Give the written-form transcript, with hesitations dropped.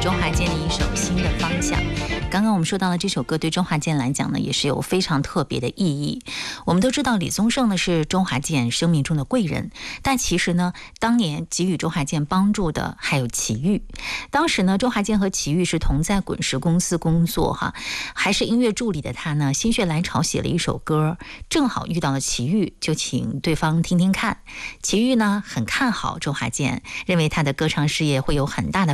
周华健的一首《新的方向》。刚刚我们说到了这首歌对周华健来讲呢，也是有非常特别的意义。我们都知道李宗盛呢是周华健生命中的贵人，但其实呢，当年给予周华健帮助的还有齐豫。当时呢，周华健和齐豫是同在滚石公司工作哈，还是音乐助理的他呢，心血来潮写了一首歌，正好遇到了齐豫，就请对方听听看。齐豫呢很看好周华健，认为他的歌唱事业会有很大的